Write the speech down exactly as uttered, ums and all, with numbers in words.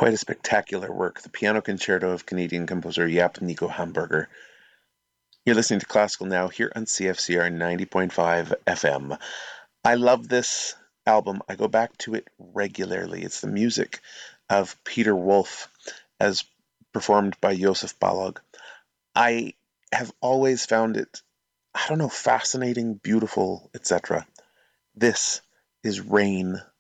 Quite a spectacular work, the Piano Concerto of Canadian composer Jaap Nico Hamburger. You're listening to Classical Now here on C F C R ninety point five F M. I love this album. I go back to it regularly. It's the music of Peter Wolf as performed by Josef Balog. I have always found it, I don't know, fascinating, beautiful, et cetera. This is Rain